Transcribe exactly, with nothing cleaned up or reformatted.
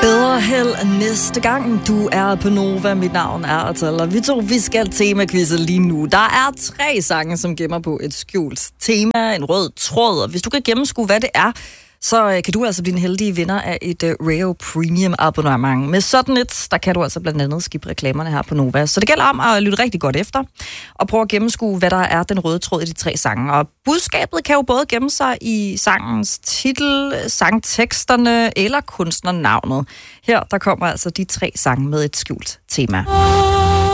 Bedre held næste gang, du er på Nova. Mit navn er Atala. Vi to, vi skal tema-quizze lige nu. Der er tre sange, som gemmer på et skjult tema, en rød tråd. Og hvis du kan gennemskue, hvad det er, så kan du altså blive en heldig vinder af et uh, Rayo Premium abonnement. Med sådan et, der kan du altså blandt andet skippe reklamerne her på Nova. Så det gælder om at lytte rigtig godt efter, og prøve at gennemskue, hvad der er den røde tråd i de tre sange. Og budskabet kan jo både gemme sig i sangens titel, sangteksterne eller kunstnernavnet. Her, der kommer altså de tre sange med et skjult tema.